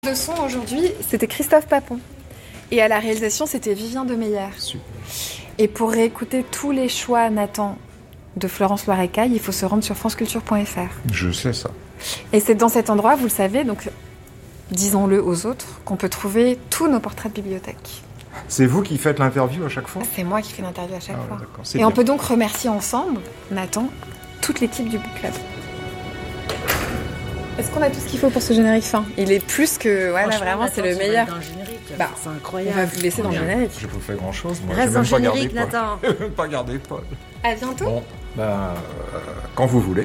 De son aujourd'hui, c'était Christophe Papon. Et à la réalisation, c'était Vivien Demeyer. Super. Et pour réécouter tous les choix, Nathan, de Florence Loirecaille, il faut se rendre sur franceculture.fr. Je sais ça. Et c'est dans cet endroit, vous le savez, donc disons-le aux autres, qu'on peut trouver tous nos portraits de bibliothèque. C'est vous qui faites l'interview à chaque fois ? C'est moi qui fais l'interview à chaque fois. Ouais, d'accord, Et bien. on peut donc remercier ensemble, Nathan, toute l'équipe du Book Club. Est-ce qu'on a tout ce qu'il faut pour ce générique fin ? Il est plus que... Voilà, vraiment, c'est le meilleur. Bah, c'est incroyable. On va vous laisser dans le générique. J'ai pas fait grand chose, moi. Reste J'ai dans même le pas gardé générique, Paul. Nathan. J'ai même pas gardé Paul. À bientôt. Bon, quand vous voulez.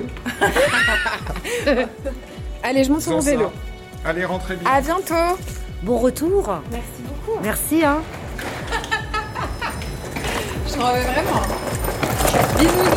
Allez, je monte sur mon Sans ça. vélo. Allez, rentrez bien. À bientôt. Bon retour. Merci beaucoup. Merci, hein. Je t'en remets vraiment. Bisous.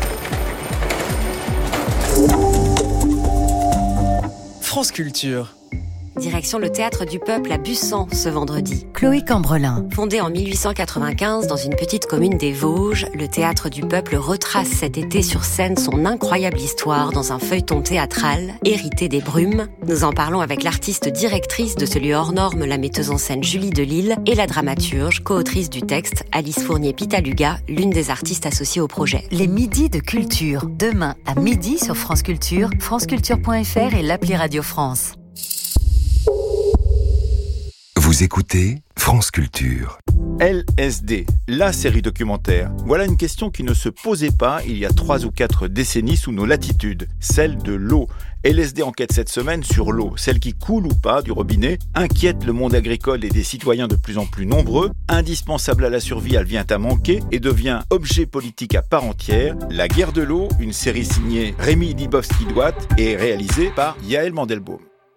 France Culture. Direction le Théâtre du Peuple à Bussan ce vendredi. Chloé Cambrelin. Fondé en 1895 dans une petite commune des Vosges, le Théâtre du Peuple retrace cet été sur scène son incroyable histoire dans un feuilleton théâtral hérité des brumes. Nous en parlons avec l'artiste directrice de ce lieu hors norme, la metteuse en scène Julie Delisle, et la dramaturge, co-autrice du texte, Alice Fournier-Pitaluga, l'une des artistes associées au projet. Les midis de culture. Demain à midi sur France Culture, franceculture.fr et l'appli Radio France. Vous écoutez France Culture. LSD, la série documentaire. Voilà une question qui ne se posait pas il y a 3 ou 4 décennies sous nos latitudes, celle de l'eau. LSD enquête cette semaine sur l'eau, celle qui coule ou pas du robinet, inquiète le monde agricole et des citoyens de plus en plus nombreux, indispensable à la survie, elle vient à manquer et devient objet politique à part entière. La guerre de l'eau, une série signée Rémi Dibowski-Douat et réalisée par Yael Mandelbaum.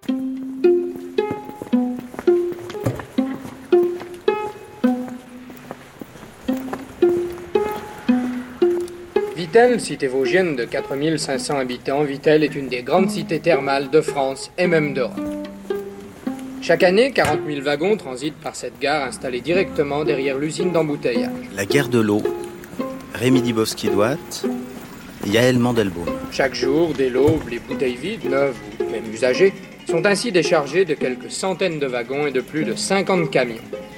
Vittel, cité vosgienne de 4500 habitants, Vittel est une des grandes cités thermales de France et même d'Europe. Chaque année, 40 000 wagons transitent par cette gare installée directement derrière l'usine d'embouteillage. La guerre de l'eau, Rémi Dibowski-Douat, Yael Mandelbaum. Chaque jour, dès l'aube, les bouteilles vides, neuves ou même usagées, sont ainsi déchargées de quelques centaines de wagons et de plus de 50 camions.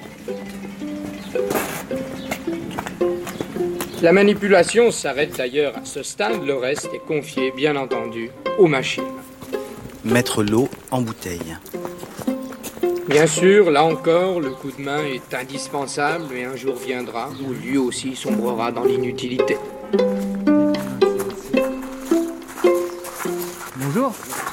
La manipulation s'arrête d'ailleurs à ce stade, le reste est confié, bien entendu, aux machines. Mettre l'eau en bouteille. Bien sûr, là encore, le coup de main est indispensable et un jour viendra où lui aussi sombrera dans l'inutilité. Bonjour.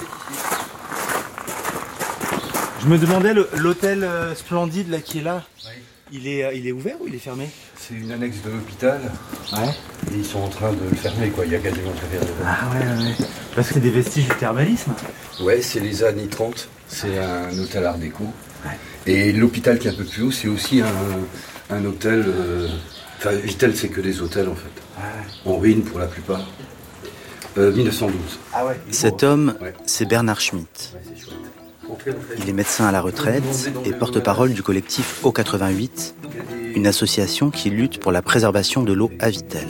Je me demandais, l'hôtel Splendide là, qui est là, il est ouvert ou il est fermé ? C'est une annexe de l'hôpital. Ouais. Et ils sont en train de le fermer, quoi. Il y a quasiment plus rien dedans. Ah ouais. Parce que c'est des vestiges du thermalisme. Ouais, c'est les années 30. C'est un hôtel art déco. Ouais. Et l'hôpital qui est un peu plus haut, c'est aussi un hôtel... Enfin, Vittel, c'est que des hôtels, en fait. Ouais. En ruine, pour la plupart. 1912. Ah ouais. Cet homme, c'est Bernard Schmitt. Ouais, c'est chouette. Il est médecin à la retraite et porte-parole du collectif O88, une association qui lutte pour la préservation de l'eau à Vittel.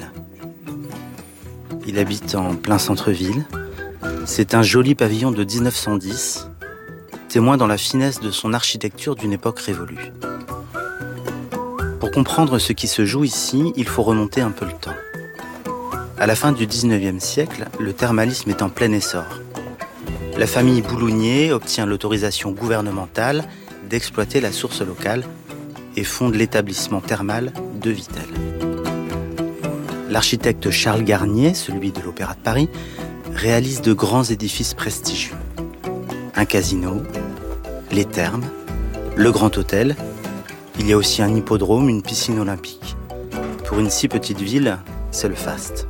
Il habite en plein centre-ville. C'est un joli pavillon de 1910, témoin dans la finesse de son architecture d'une époque révolue. Pour comprendre ce qui se joue ici, il faut remonter un peu le temps. À la fin du 19e siècle, le thermalisme est en plein essor. La famille Boulounier obtient l'autorisation gouvernementale d'exploiter la source locale et fonde l'établissement thermal de Vittel. L'architecte Charles Garnier, celui de l'Opéra de Paris, réalise de grands édifices prestigieux. Un casino, les thermes, le Grand Hôtel. Il y a aussi un hippodrome, une piscine olympique. Pour une si petite ville, c'est le faste.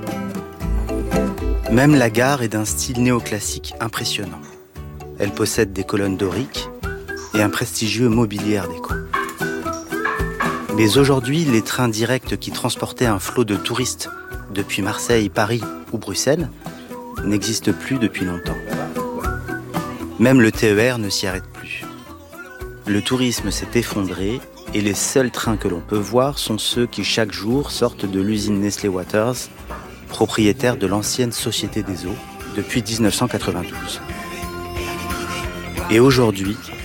Même la gare est d'un style néoclassique impressionnant. Elle possède des colonnes doriques et un prestigieux mobilier art déco. Mais aujourd'hui, les trains directs qui transportaient un flot de touristes depuis Marseille, Paris ou Bruxelles n'existent plus depuis longtemps. Même le TER ne s'y arrête plus. Le tourisme s'est effondré et les seuls trains que l'on peut voir sont ceux qui chaque jour sortent de l'usine Nestlé Waters, propriétaire de l'ancienne Société des Eaux depuis 1992. Et aujourd'hui,